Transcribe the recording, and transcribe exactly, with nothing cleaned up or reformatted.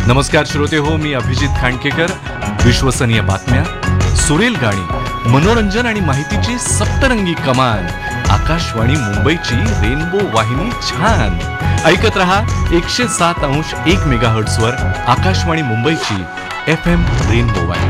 नमस्कार श्रोते हो, मी अभिजित खांडकेकर. विश्वसनीय बातम्या, सुरेल गाणी, मनोरंजन आणि माहितीची सप्तरंगी कमान. आकाशवाणी मुंबईची रेनबो वाहिनी छान ऐकत रहा. एकशे सात अंश एक मेगाहर्ट्झ वर आकाशवाणी मुंबईची एफ एम रेनबो वाहिनी.